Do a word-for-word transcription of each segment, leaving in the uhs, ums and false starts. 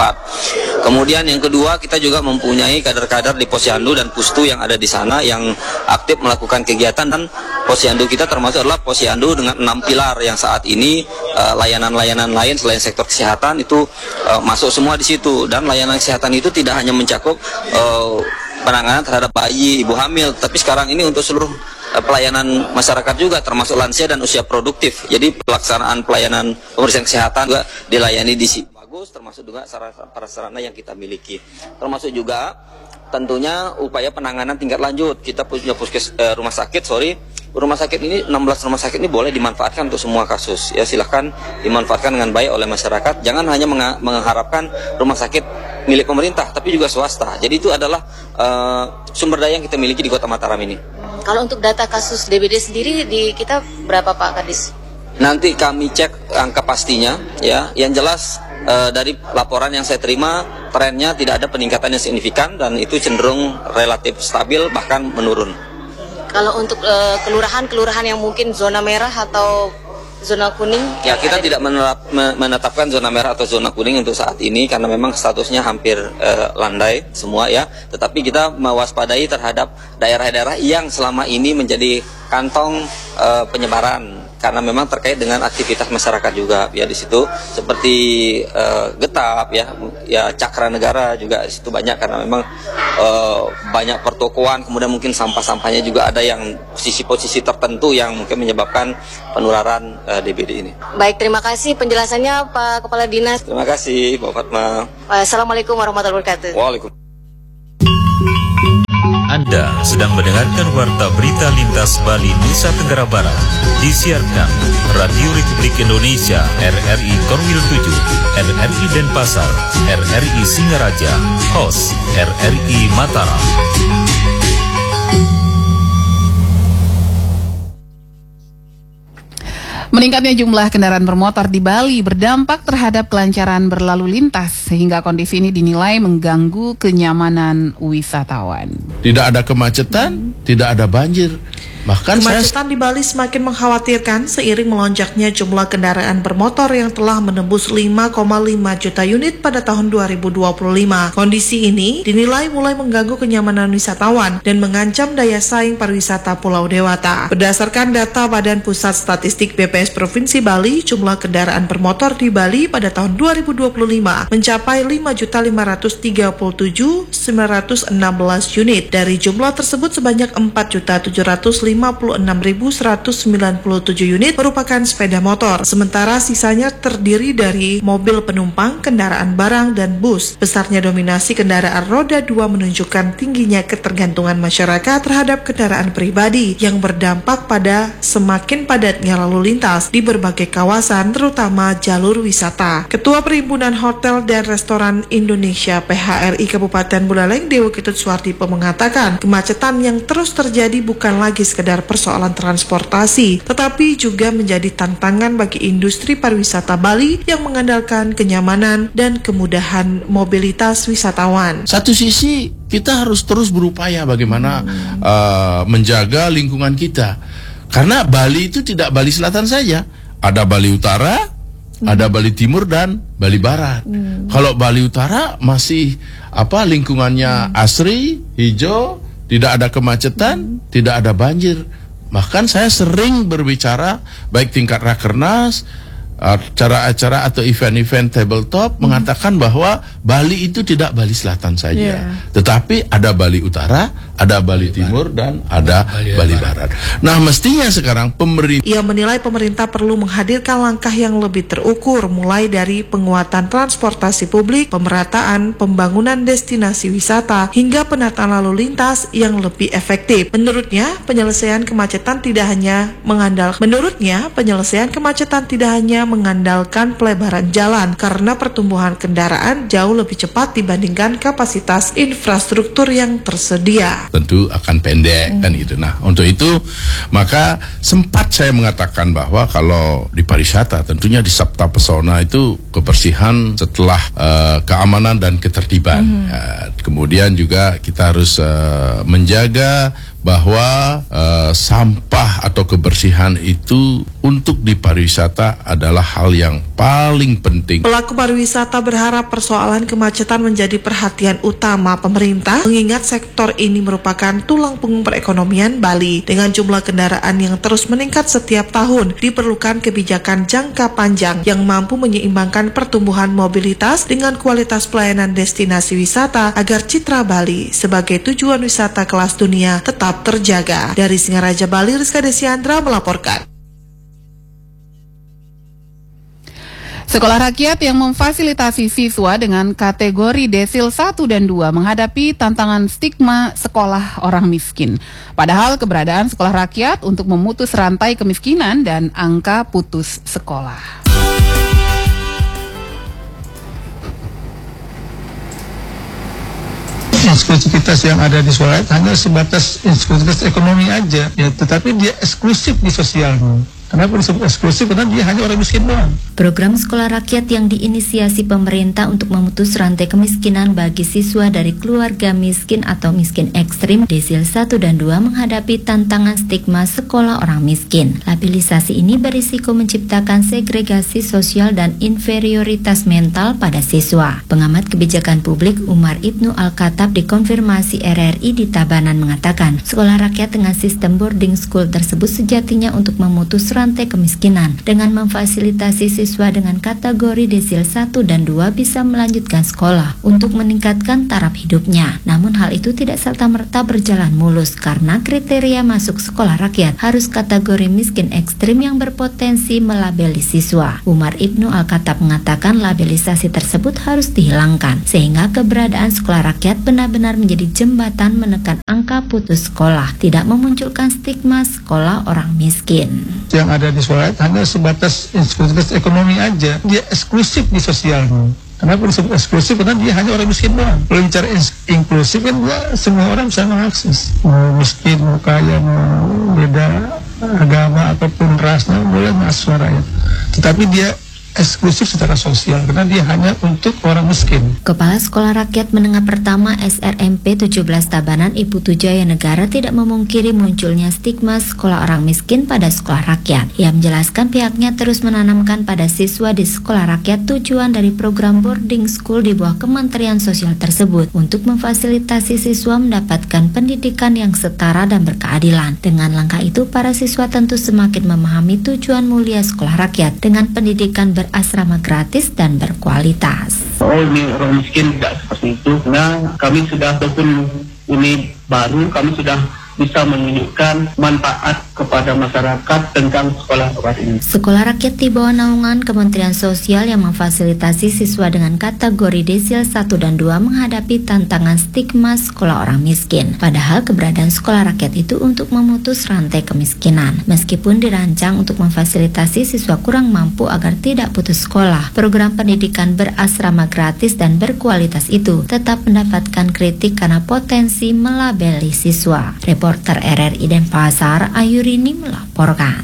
cepat. Kemudian yang kedua, kita juga mempunyai kader-kader di Posyandu dan Pustu yang ada di sana yang aktif melakukan kegiatan, dan Posyandu kita termasuk adalah Posyandu dengan enam pilar yang saat ini uh, layanan-layanan lain selain sektor kesehatan itu uh, masuk semua di situ. Dan layanan kesehatan itu tidak hanya mencakup uh, penanganan terhadap bayi, ibu hamil, tapi sekarang ini untuk seluruh uh, pelayanan masyarakat juga, termasuk lansia dan usia produktif. Jadi pelaksanaan pelayanan pemeriksaan kesehatan juga dilayani di sini. Bagus, termasuk juga sarana yang kita miliki. Termasuk juga tentunya upaya penanganan tingkat lanjut. Kita punya puskes eh, rumah sakit, sorry, rumah sakit ini enam belas rumah sakit ini boleh dimanfaatkan untuk semua kasus. Ya silahkan dimanfaatkan dengan baik oleh masyarakat. Jangan hanya mengharapkan rumah sakit milik pemerintah, tapi juga swasta. Jadi itu adalah uh, sumber daya yang kita miliki di Kota Mataram ini. Kalau untuk data kasus D B D sendiri di kita berapa Pak Kadis? Nanti kami cek angka pastinya, ya. Yang jelas Uh, dari laporan yang saya terima, trennya tidak ada peningkatan yang signifikan dan itu cenderung relatif stabil bahkan menurun. Kalau untuk uh, kelurahan-kelurahan yang mungkin zona merah atau zona kuning? Ya, kita tidak menerap, menetapkan zona merah atau zona kuning untuk saat ini karena memang statusnya hampir uh, landai semua ya. Tetapi kita mewaspadai terhadap daerah-daerah yang selama ini menjadi kantong uh, penyebaran. Karena memang terkait dengan aktivitas masyarakat juga ya di situ, seperti uh, Getap ya, ya Cakra Negara juga di situ banyak karena memang uh, banyak pertokoan, kemudian mungkin sampah-sampahnya juga ada yang posisi-posisi tertentu yang mungkin menyebabkan penularan uh, D B D ini. Baik, terima kasih penjelasannya Pak Kepala Dinas. Terima kasih Mbak Fatma. Assalamualaikum warahmatullahi wabarakatuh. Waalaikumsalam. Anda sedang mendengarkan Warta Berita Lintas Bali Nusa Tenggara Barat. Disiarkan Radio Republik Indonesia R R I Korwil tujuh, R R I Denpasar, R R I Singaraja, Host R R I Mataram. Meningkatnya jumlah kendaraan bermotor di Bali berdampak terhadap kelancaran berlalu lintas sehingga kondisi ini dinilai mengganggu kenyamanan wisatawan. Tidak ada kemacetan, hmm. tidak ada banjir. Bahkan kemacetan saya... di Bali semakin mengkhawatirkan seiring melonjaknya jumlah kendaraan bermotor yang telah menembus lima koma lima juta unit pada tahun dua ribu dua puluh lima. Kondisi ini dinilai mulai mengganggu kenyamanan wisatawan dan mengancam daya saing pariwisata Pulau Dewata. Berdasarkan data Badan Pusat Statistik B P S Provinsi Bali, jumlah kendaraan bermotor di Bali pada tahun dua ribu dua puluh lima mencapai lima juta lima ratus tiga puluh tujuh ribu sembilan ratus enam belas unit. Dari jumlah tersebut sebanyak empat juta tujuh ratus lima puluh enam ribu seratus sembilan puluh tujuh unit merupakan sepeda motor, sementara sisanya terdiri dari mobil penumpang, kendaraan barang, dan bus. Besarnya dominasi kendaraan roda dua menunjukkan tingginya ketergantungan masyarakat terhadap kendaraan pribadi yang berdampak pada semakin padatnya lalu lintas di berbagai kawasan, terutama jalur wisata. Ketua Perhimpunan Hotel dan Restoran Indonesia P H R I Kabupaten Buleleng, Dewa Ketut Suardipo mengatakan, kemacetan yang terus terjadi bukan lagi sekedar persoalan transportasi, tetapi juga menjadi tantangan bagi industri pariwisata Bali yang mengandalkan kenyamanan dan kemudahan mobilitas wisatawan. Satu sisi kita harus terus berupaya bagaimana hmm. uh, menjaga lingkungan kita, karena Bali itu tidak Bali Selatan saja, ada Bali Utara, hmm. ada Bali Timur dan Bali Barat. Hmm. Kalau Bali Utara masih apa lingkungannya hmm. asri, hijau, tidak ada kemacetan, hmm. tidak ada banjir. Bahkan saya sering berbicara baik tingkat rakernas, acara-acara atau event-event tabletop hmm. mengatakan bahwa Bali itu tidak Bali Selatan saja, yeah. tetapi ada Bali Utara, ada Bali, Bali Timur, Barat. Dan ada Bali, Bali Barat. Barat. Nah, mestinya sekarang pemerintah... Ia menilai pemerintah perlu menghadirkan langkah yang lebih terukur, mulai dari penguatan transportasi publik, pemerataan, pembangunan destinasi wisata, hingga penataan lalu lintas yang lebih efektif. Menurutnya, penyelesaian kemacetan tidak hanya mengandalkan... Menurutnya, penyelesaian kemacetan tidak hanya mengandalkan pelebaran jalan, karena pertumbuhan kendaraan jauh lebih cepat dibandingkan kapasitas infrastruktur yang tersedia. Tentu akan pendek hmm. kan gitu. Nah, untuk itu maka sempat saya mengatakan bahwa kalau di pariwisata tentunya di Sabta Pesona itu kebersihan setelah uh, keamanan dan ketertiban. Hmm. Uh, kemudian juga kita harus uh, menjaga bahwa uh, sampah atau kebersihan itu untuk di pariwisata adalah hal yang paling penting. Pelaku pariwisata berharap persoalan kemacetan menjadi perhatian utama pemerintah, mengingat sektor ini merupakan tulang punggung perekonomian Bali. Dengan jumlah kendaraan yang terus meningkat setiap tahun, diperlukan kebijakan jangka panjang yang mampu menyeimbangkan pertumbuhan mobilitas dengan kualitas pelayanan destinasi wisata agar citra Bali sebagai tujuan wisata kelas dunia tetap terjaga. Dari Singaraja Bali, Rizka Desiandra melaporkan. Sekolah rakyat yang memfasilitasi siswa dengan kategori desil satu dan dua menghadapi tantangan stigma sekolah orang miskin. Padahal keberadaan sekolah rakyat untuk memutus rantai kemiskinan dan angka putus sekolah. Eksklusivitas yang ada di sekolah hanya sebatas eksklusivitas ekonomi aja, ya, tetapi dia eksklusif di sosialnya. Kenapa disebut eksklusif? Karena dia hanya orang miskin doang. Program sekolah rakyat yang diinisiasi pemerintah untuk memutus rantai kemiskinan bagi siswa dari keluarga miskin atau miskin ekstrim desil satu dan dua menghadapi tantangan stigma sekolah orang miskin. Labelisasi ini berisiko menciptakan segregasi sosial dan inferioritas mental pada siswa. Pengamat kebijakan publik Umar Ibnu Al-Khattab dikonfirmasi R R I di Tabanan mengatakan, sekolah rakyat dengan sistem boarding school tersebut sejatinya untuk memutus rantai kemiskinan dengan memfasilitasi siswa dengan kategori desil satu dan dua bisa melanjutkan sekolah untuk meningkatkan taraf hidupnya. Namun hal itu tidak serta-merta berjalan mulus karena kriteria masuk sekolah rakyat harus kategori miskin ekstrim yang berpotensi melabeli siswa. Umar Ibnu Al-Khattab mengatakan labelisasi tersebut harus dihilangkan sehingga keberadaan sekolah rakyat benar-benar menjadi jembatan menekan angka putus sekolah, tidak memunculkan stigma sekolah orang miskin. Yang ada di sekolah hanya sebatas eksklusivitas ekonomi aja, dia eksklusif di sosialnya. Kenapa disebut eksklusif? Karena dia hanya orang miskin doang. Kalau bicara inklusif kan ya, semua orang bisa mengakses. Mau miskin, mau kaya, mau beda agama ataupun rasnya boleh masuk suaranya. Tetapi dia eksklusif secara sosial karena dia hanya untuk orang miskin. Kepala Sekolah Rakyat Menengah Pertama S R M P tujuh belas Tabanan Ibu Tujaya Negara tidak memungkiri munculnya stigma sekolah orang miskin pada sekolah rakyat. Ia menjelaskan pihaknya terus menanamkan pada siswa di sekolah rakyat tujuan dari program boarding school di bawah Kementerian Sosial tersebut untuk memfasilitasi siswa mendapatkan pendidikan yang setara dan berkeadilan. Dengan langkah itu, para siswa tentu semakin memahami tujuan mulia sekolah rakyat dengan pendidikan berasrama gratis dan berkualitas. Oh, ini orang miskin tidak seperti itu. Nah, kami sudah ataupun ini baru, kami sudah bisa menunjukkan manfaat kepada masyarakat tentang sekolah rakyat ini. Sekolah rakyat di bawah naungan Kementerian Sosial yang memfasilitasi siswa dengan kategori desil satu dan dua menghadapi tantangan stigma sekolah orang miskin. Padahal keberadaan sekolah rakyat itu untuk memutus rantai kemiskinan. Meskipun dirancang untuk memfasilitasi siswa kurang mampu agar tidak putus sekolah, program pendidikan berasrama gratis dan berkualitas itu tetap mendapatkan kritik karena potensi melabeli siswa. Reporter R R I Denpasar, Ayurini melaporkan.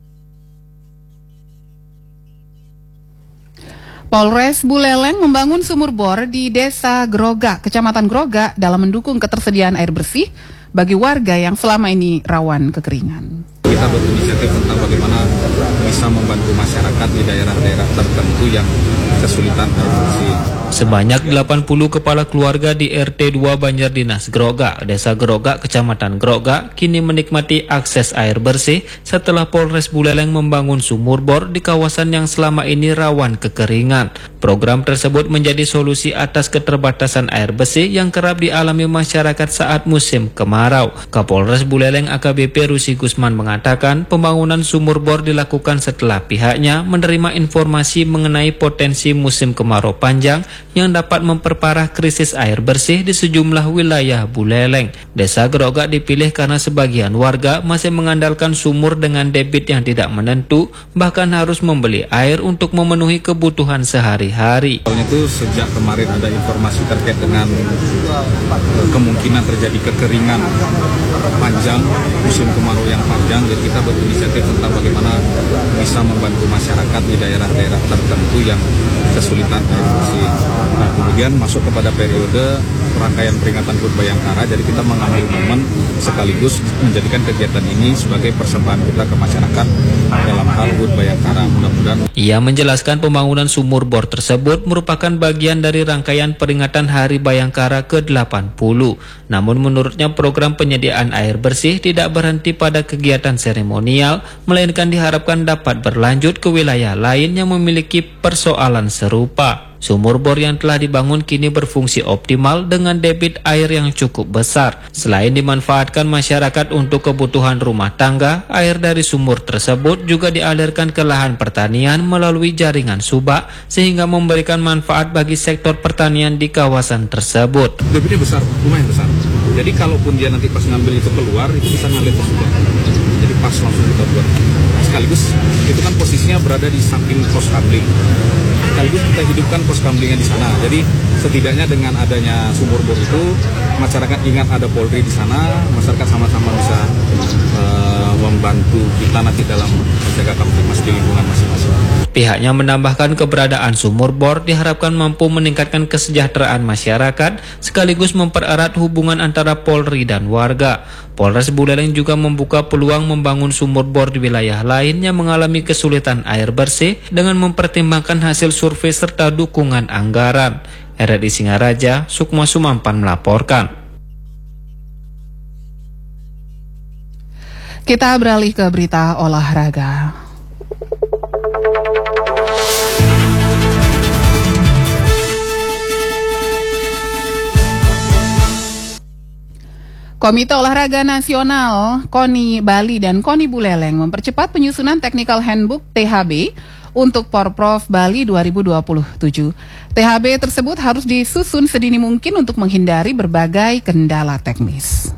Polres Buleleng membangun sumur bor di Desa Groga, Kecamatan Groga dalam mendukung ketersediaan air bersih bagi warga yang selama ini rawan kekeringan. Kita berinisiatif tentang bagaimana bisa membantu masyarakat di daerah-daerah tertentu yang kesulitan air bersih. Sebanyak delapan puluh kepala keluarga di R T dua Banjardinas Groga, Desa Groga, Kecamatan Groga, kini menikmati akses air bersih setelah Polres Buleleng membangun sumur bor di kawasan yang selama ini rawan kekeringan. Program tersebut menjadi solusi atas keterbatasan air bersih yang kerap dialami masyarakat saat musim kemarau. Kapolres Buleleng A K B P Rusi Gusman mengatakan pembangunan sumur bor dilakukan setelah pihaknya menerima informasi mengenai potensi musim kemarau panjang yang dapat memperparah krisis air bersih di sejumlah wilayah Buleleng. Desa Groga dipilih karena sebagian warga masih mengandalkan sumur dengan debit yang tidak menentu, bahkan harus membeli air untuk memenuhi kebutuhan sehari-hari. Itu sejak kemarin ada informasi terkait dengan kemungkinan terjadi kekeringan panjang, musim kemarau yang panjang, jadi kita berinisiatif tentang bagaimana bisa membantu masyarakat di daerah-daerah tertentu yang kesulitan air bersih. Nah, kemudian masuk kepada periode rangkaian peringatan H U T Bayangkara, jadi kita mengambil momen sekaligus menjadikan kegiatan ini sebagai persembahan kita ke masyarakat dalam hal H U T Bayangkara. Mudah-mudahan. Ia menjelaskan pembangunan sumur bor tersebut merupakan bagian dari rangkaian peringatan Hari Bayangkara ke delapan puluh. Namun menurutnya program penyediaan air bersih tidak berhenti pada kegiatan seremonial, melainkan diharapkan dapat berlanjut ke wilayah lain yang memiliki persoalan serupa. Sumur bor yang telah dibangun kini berfungsi optimal dengan debit air yang cukup besar. Selain dimanfaatkan masyarakat untuk kebutuhan rumah tangga, air dari sumur tersebut juga dialirkan ke lahan pertanian melalui jaringan subak sehingga memberikan manfaat bagi sektor pertanian di kawasan tersebut. Debitnya besar, lumayan besar. Jadi kalaupun dia nanti pas ngambil itu keluar, itu bisa ngalir ke subak. Jadi pas langsung kita buat. Sekaligus itu kan posisinya berada di samping pos kabling. Sekaligus kita hidupkan pos kamblingnya di sana. Jadi setidaknya dengan adanya sumur bor itu, masyarakat ingat ada Polri di sana, masyarakat sama-sama bisa uh, membantu kita nanti dalam menjaga kamtipmas di lingkungan masing-masing. Pihaknya menambahkan keberadaan sumur bor diharapkan mampu meningkatkan kesejahteraan masyarakat sekaligus mempererat hubungan antara Polri dan warga. Polres Buleleng juga membuka peluang membangun sumur bor di wilayah lain yang mengalami kesulitan air bersih dengan mempertimbangkan hasil survei serta dukungan anggaran. R R I Singaraja, Sukma Sumampan melaporkan. Kita beralih ke berita olahraga. Komite Olahraga Nasional KONI Bali dan KONI Buleleng mempercepat penyusunan Technical Handbook T H B untuk Porprov Bali dua ribu dua puluh tujuh. T H B tersebut harus disusun sedini mungkin untuk menghindari berbagai kendala teknis.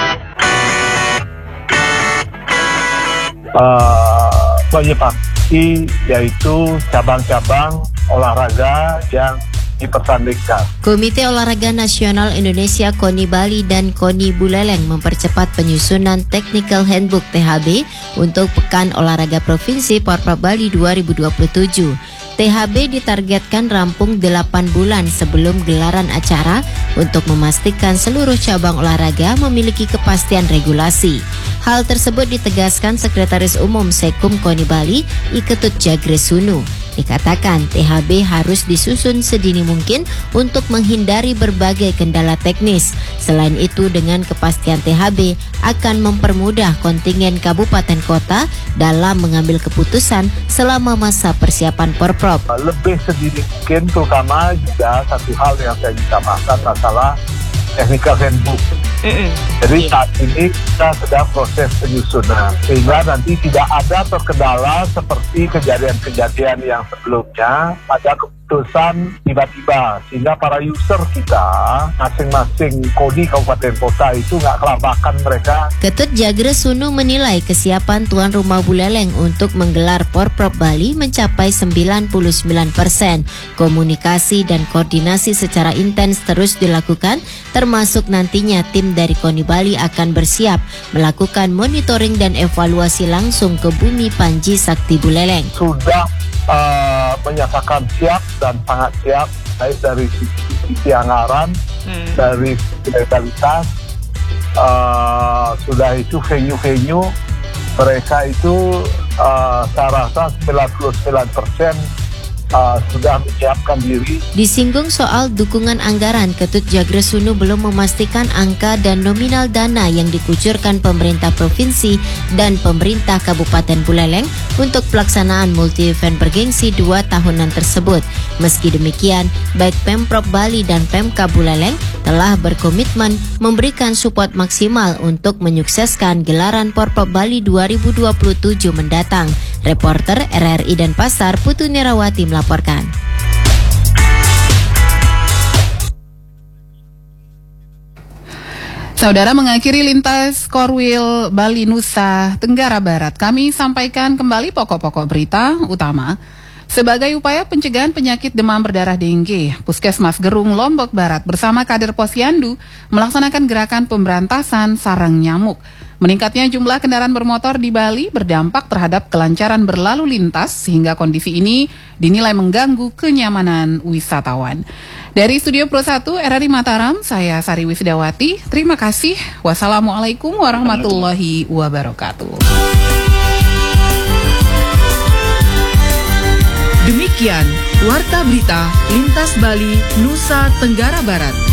Uh, menyepakati yaitu cabang-cabang olahraga yang dipertandingkan. Komite Olahraga Nasional Indonesia KONI Bali dan KONI Buleleng mempercepat penyusunan Technical Handbook T H B untuk Pekan Olahraga Provinsi Porprov Bali dua ribu dua puluh tujuh. T H B ditargetkan rampung delapan bulan sebelum gelaran acara untuk memastikan seluruh cabang olahraga memiliki kepastian regulasi. Hal tersebut ditegaskan Sekretaris Umum Sekum KONI Bali, I Ketut Jagresunu. Dikatakan T H B harus disusun sedini mungkin untuk menghindari berbagai kendala teknis. Selain itu, dengan kepastian T H B akan mempermudah kontingen kabupaten kota dalam mengambil keputusan selama masa persiapan Porprov. Lebih sedini mungkin, terutama juga satu hal yang saya utamakan masalah Technical Handbook. Mm-hmm. Jadi saat ini kita sedang proses penyusunan sehingga nanti tidak ada terkendala seperti kejadian-kejadian yang sebelumnya pada keputusan tiba-tiba, sehingga para user kita masing-masing kodi kabupaten kota itu nggak kelabakan mereka. Ketut Jagresunu menilai kesiapan tuan rumah Buleleng untuk menggelar Porprov Bali mencapai sembilan puluh sembilan persen. Komunikasi dan koordinasi secara intens terus dilakukan, termasuk nantinya tim dari KONI Bali akan bersiap melakukan monitoring dan evaluasi langsung ke Bumi Panji Sakti Buleleng. Sudah uh, menyatakan siap dan sangat siap, baik dari sisi anggaran, hmm. dari legalitas, uh, sudah itu venue-venue mereka itu uh, saya rasa sembilan puluh sembilan persen Uh, sudah menyiapkan diri. Disinggung soal dukungan anggaran, Ketut Jagresunu belum memastikan angka dan nominal dana yang dikucurkan pemerintah provinsi dan pemerintah Kabupaten Buleleng untuk pelaksanaan multi-event bergengsi dua tahunan tersebut. Meski demikian, baik Pemprov Bali dan Pemka Buleleng telah berkomitmen memberikan support maksimal untuk menyukseskan gelaran Porprov Bali dua ribu dua puluh tujuh mendatang. Reporter R R I Denpasar Putu Nerawati melaporkan. Saudara, mengakhiri lintas Korwil Bali Nusa Tenggara Barat, kami sampaikan kembali pokok-pokok berita utama. Sebagai upaya pencegahan penyakit demam berdarah dengue, Puskesmas Gerung Lombok Barat bersama kader Posyandu melaksanakan gerakan pemberantasan sarang nyamuk. Meningkatnya jumlah kendaraan bermotor di Bali berdampak terhadap kelancaran berlalu lintas sehingga kondisi ini dinilai mengganggu kenyamanan wisatawan. Dari Studio Pro satu R R I Mataram, saya Sari Wisdawati. Terima kasih. Wassalamualaikum warahmatullahi wabarakatuh. Demikian Warta Berita Lintas Bali, Nusa Tenggara Barat.